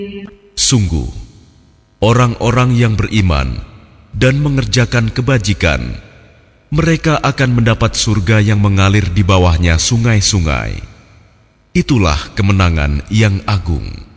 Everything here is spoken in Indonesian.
Sungguh, orang-orang yang beriman dan mengerjakan kebajikan, mereka akan mendapat surga yang mengalir di bawahnya sungai-sungai. Itulah kemenangan yang agung.